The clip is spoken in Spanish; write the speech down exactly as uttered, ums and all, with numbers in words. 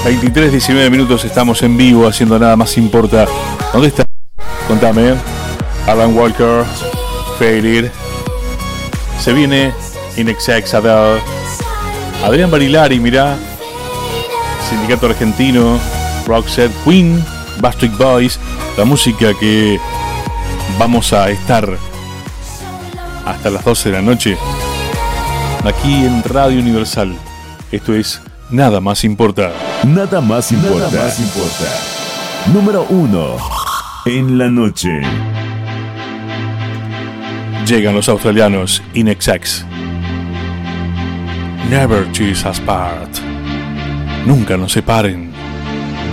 veintitrés, diecinueve minutos, estamos en vivo haciendo Nada Más Importa. ¿Dónde está? Contame. Alan Walker, Faded. Se viene In Excess, Adele. Adrián Barilari, mirá. Sindicato Argentino, Roxette, Queen, Backstreet Boys. La música que vamos a estar hasta las doce de la noche aquí en Radio Universal. Esto es Nada Más Importa. Nada más importa. Nada más importa. Número uno en la noche. Llegan los australianos In Excess. Never choose us part. Nunca nos separen.